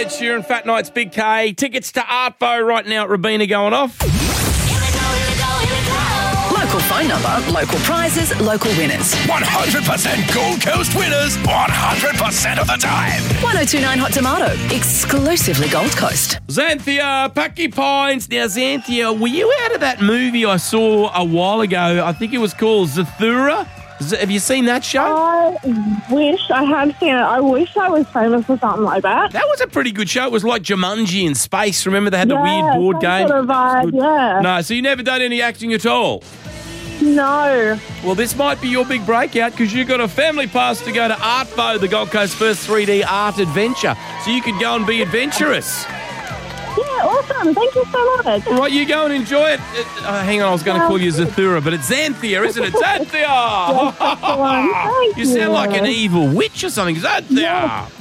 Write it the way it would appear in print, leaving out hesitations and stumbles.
Ed Sheeran, Fat Nights, Big K. Tickets to Artvo right now at Robina going off. Local phone number, local prizes, local winners. 100% Gold Coast winners 100% of the time. 1029 Hot Tomato, exclusively Gold Coast. Xanthia, Packy Pines. Now, Xanthia, were you out of that movie I saw a while ago? I think it was called Zathura. Have you seen that show? I wish I had seen it. I wish I was famous for something like that. That was a pretty good show. It was like Jumanji in space. Remember they had the weird board game? Sort of vibe, yeah. No, so you never done any acting at all? No. Well, this might be your big breakout because you've got a family pass to go to Artvo, the Gold Coast first 3D art adventure. So you can go and be adventurous. Yeah, awesome. Thank you so much. All right, you go and enjoy it. Hang on, I was going to call you Zathura, but it's Xanthia, isn't it? Xanthia! Yes, that's the one. Thank You sound like an evil witch or something. Xanthia! Yes.